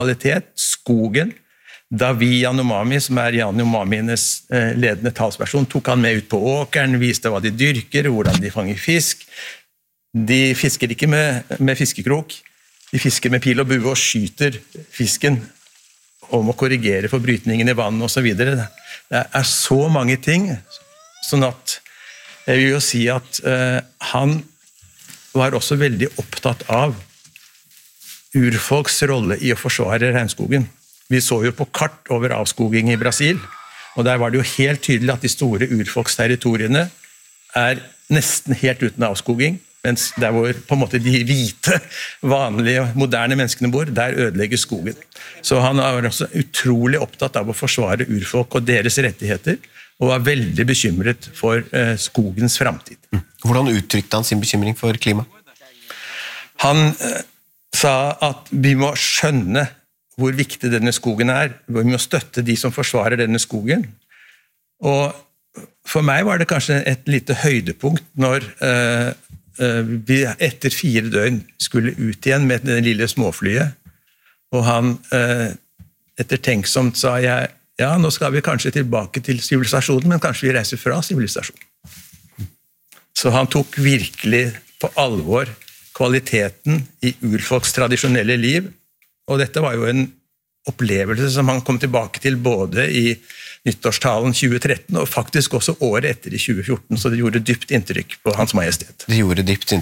kvalitet, skogen. Davi Yanomami, som Yanomamienes ledende talsperson, tok han med ut på åkeren, viste hva de dyrker, hvordan de fanger fisk. De fisker ikke med fiskekrok, de fisker med pil og bue og skyter fisken om å korrigere forbrytningen i vann og så videre. Det så mange ting, sånn at jeg vil jo si at han var også veldig opptatt av urfolks rolle i å forsvare regnskogen. Vi så jo på kart over avskoging i Brasil, og der var det jo helt tydelig at de store urfolksterritoriene nesten helt uten avskoging, mens der hvor på en måte de hvite, vanlige, moderne menneskene bor, der ødelegger skogen. Så han var også utrolig opptatt av å forsvare urfolk og deres rettigheter, og var veldig bekymret for skogens fremtid. Hvordan uttrykte han sin bekymring for klima? Han sa at vi må skjønne hvor viktig denne skogen vi må støtte de som forsvarer denne skogen. Og for meg var det kanskje et lite høydepunkt når vi etter 4 døgn skulle ut igjen med det lille småflyet, og han ettertenksomt sa ja, nå skal vi kanskje tilbake til sivilisasjonen, men kanskje vi reiser fra sivilisasjonen. Så han tok virkelig på alvor kvaliteten i urfolks tradisjonelle liv, og dette var jo en opplevelse som han kom tilbake til både i nyttårstalen 2013 og faktisk også året etter i 2014, så det gjorde dypt inntrykk på Hans Majestet. Det gjorde dypt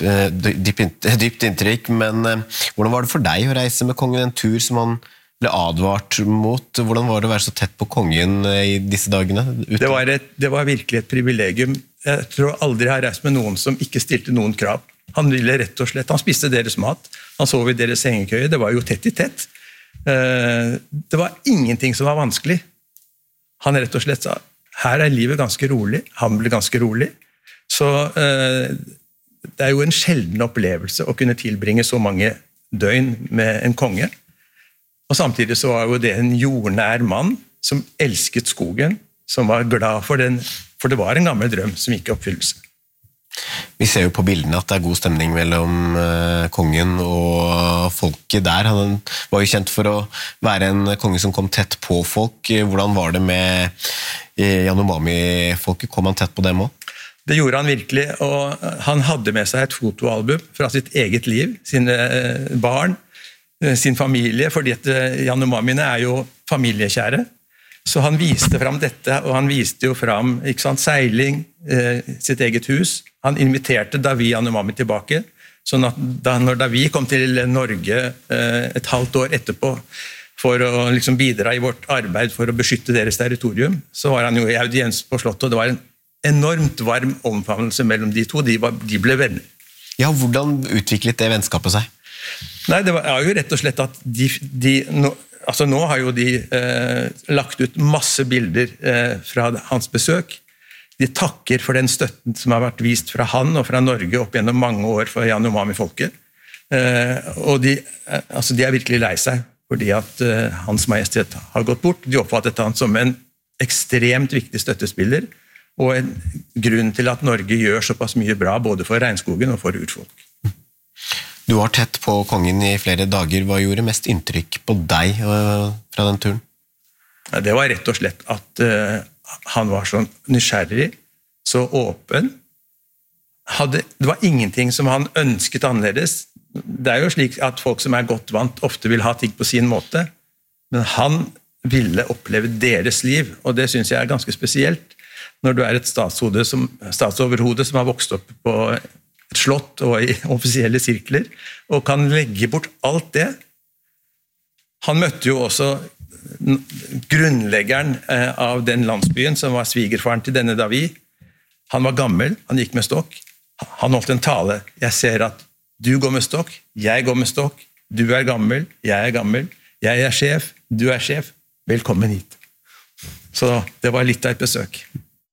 inntrykk, men hvordan var det for deg å reise med kongen en tur som han ble advart mot? Hvordan var det å være så tett på kongen i disse dagene? Det var virkelig et privilegium. Jeg tror aldri jeg har reist med noen som ikke stilte noen krav. Han ville rett og slett, han spiste deres mat, han sov i deres sengekøye, det var jo tett i tett. Det var ingenting som var vanskelig. Han rett og slett sa, her livet ganske rolig, han ble ganske rolig. Så det jo en sjelden opplevelse å kunne tilbringe så mange døgn med en konge. Og samtidig så var jo det en jordnær mann som elsket skogen, som var glad for den, for det var en gammel drøm som gikk i oppfyllelse. Vi ser jo på bildene at det god stemning mellom kongen og folket der. Han var jo kjent for å være en konge som kom tett på folk. Hvordan var det med Yanomami-folket? Kom han tett på dem også? Det gjorde han virkelig, og han hadde med seg et fotoalbum fra sitt eget liv, sine barn, sin familie, fordi at Yanomamiene jo familiekjære. Så han viste fram dette, og han viste jo fram seiling, sitt eget hus. Han inviterte Davi Yanomami tilbake, sånn at når Davi kom til Norge et halvt år etterpå for å bidra i vårt arbeid for å beskytte deres territorium, så var han jo i audiens på slottet, og det var en enormt varm omfavnelse mellom de to. De ble venner. Ja, hvordan utviklet det vennskapet seg? Nei, det var jo rett og slett at nå har jo de lagt ut masse bilder fra hans besøk. De takker for den støtten som har vært vist fra han og fra Norge opp gjennom mange år for Yanomami-folket. Og de virkelig lei seg, fordi at Hans Majestet har gått bort. De oppfattet han som en ekstremt viktig støttespiller, og en grunn til at Norge gjør såpass mye bra, både for regnskogen og for urfolk. Du var tett på kongen i flere dager. Hva gjorde mest inntrykk på deg fra den turen? Det var rett og slett at han var så nysgjerrig, så åpen. Det var ingenting som han ønsket annerledes. Det jo slik at folk som godt vant ofte vil ha ting på sin måte, men han ville oppleve deres liv, og det synes jeg ganske spesielt når du et statsoverhode som har vokst opp på et slott og i offisielle sirkler, og kan legge bort alt det. Han møtte jo også grunnleggeren av den landsbyen som var svigerfaren til denne Davi. Han var gammel, han gikk med stokk. Han holdt en tale. Jeg ser at du går med stokk, jeg går med stokk, du gammel, jeg gammel, jeg sjef, du sjef, velkommen hit. Så det var litt av et besøk.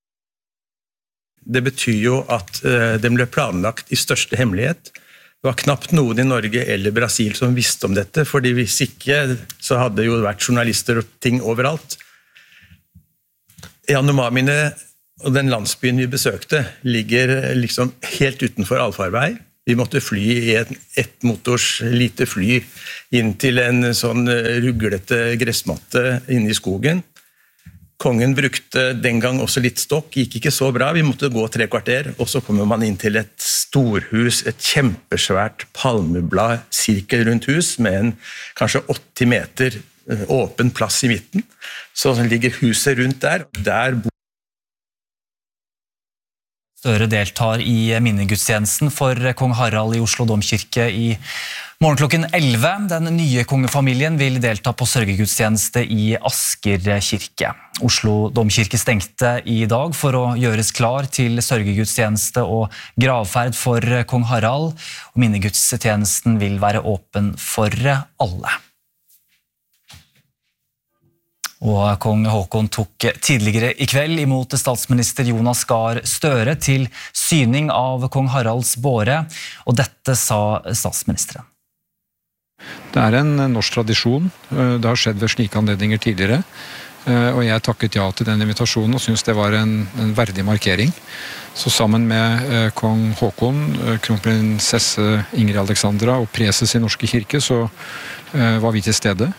Det betyr jo at den ble planlagt i største hemmelighet. Det var knapt noen i Norge eller Brasil som visste om dette, fordi hvis ikke, så hadde det jo vært journalister og ting overalt. Yanomamiene og den landsbyen vi besøkte ligger helt utenfor allfarvei. Vi måtte fly i ett motors lite fly inn til en sånn ruglete gressmatte inne i skogen. Kongen brukte den gang også litt stokk, gikk ikke så bra, vi måtte gå 3 kvarter, og så kommer man inn til et storhus, et kjempesvært palmeblad, sirkel rundt hus, med en kanskje 80 meter åpen plass i midten. Så ligger huset rundt der bor Støre deltar i minnegudstjenesten for kong Harald i Oslo Domkirke i morgen klokken 11. Den nye kongefamilien vil delta på sørgegudstjeneste i Asker kirke. Oslo Domkirke stengte i dag for å gjøres klar til sørgegudstjeneste og gravferd for kong Harald. Minnegudstjenesten vil være åpen for alle. Og kong Håkon tok tidligere i kveld imot statsminister Jonas Gahr Støre til syning av kong Haralds båre, og dette sa statsministeren. Det en norsk tradisjon, det har skjedd ved slike anledninger tidligere, og jeg takket ja til den invitasjonen og synes det var en verdig markering. Så sammen med kong Håkon, kronprinsesse Ingrid Alexandra og preses i Norske kirke, så var vi til stede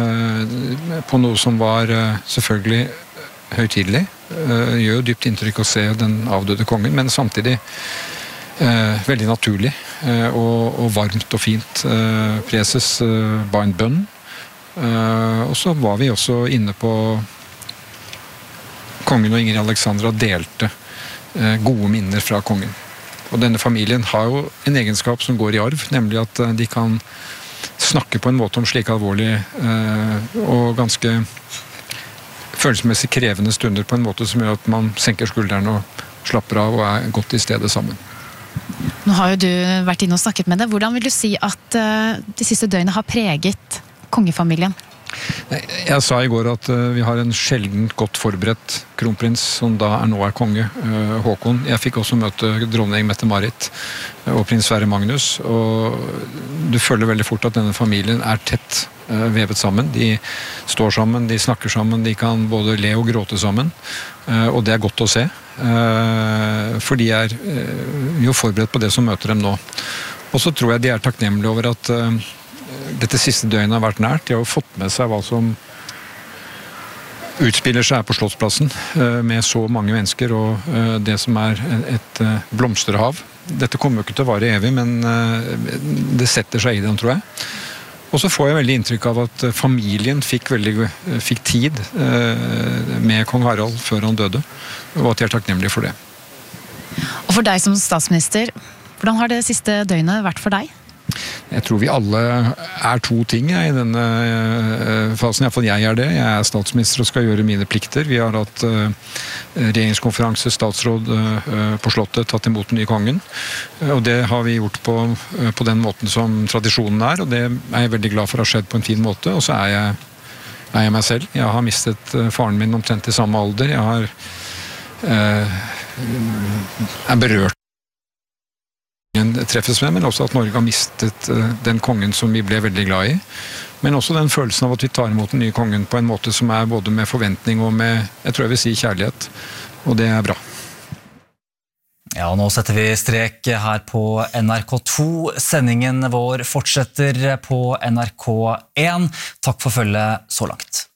på noe som var selvfølgelig høytidelig. Det gjør jo dypt inntrykk å se den avdøde kongen, men samtidig veldig naturlig og varmt og fint. Preses ba en bønn, og så var vi også inne på kongen og Ingrid Alexandra delte gode minner fra kongen. Og denne familien har jo en egenskap som går i arv, nemlig at de kan snakke på en måte om slike alvorlige og ganske følelsesmessig krevende stunder på en måte som gjør at man senker skuldrene og slapper av og godt i stedet sammen. Nå har jo du vært inne og snakket med det. Hvordan vil du si at de siste døgnene har preget kongefamilien? Jeg sa i går at vi har en sjeldent godt forberedt kronprins som da nå konge, Håkon. Jeg fikk også møte dronning Mette-Marit og prins Sverre Magnus, og du føler veldig fort at denne familien tett vevet sammen. De står sammen, de snakker sammen, de kan både le og gråte sammen, og det godt å se, for de jo forberedt på det som møter dem nå. Og så tror jeg de takknemlige over at dette siste døgnet har vært nært. De har jo fått med seg hva som utspiller seg på Slottsplassen med så mange mennesker og det som et blomsterhav. Dette kommer jo ikke til å vare evig, men det setter seg i dem, tror jeg. Og så får jeg veldig inntrykk av at familien fikk tid med kong Harald før han døde, og at de takknemlige for det. Og for deg som statsminister, hvordan har det siste døgnet vært for deg? Jeg tror vi alle to ting i denne fasen. I hvert fall jeg det. Jeg statsminister og skal gjøre mine plikter. Vi har hatt regjeringskonferanse, statsråd på Slottet, tatt imot den nye kongen. Og det har vi gjort på den måten som tradisjonen og det jeg veldig glad for å ha skjedd på en fin måte. Og så jeg meg selv. Jeg har mistet faren min omtrent i samme alder. Jeg berørt treffes med, men også at Norge har mistet den kongen som vi ble veldig glad i. Men også den følelsen av at vi tar imot den nye kongen på en måte som både med forventning og med, jeg tror jeg vil si, kjærlighet. Og det bra. Ja, nå setter vi strek her på NRK2. Sendingen vår fortsetter på NRK1. Takk for følget så langt.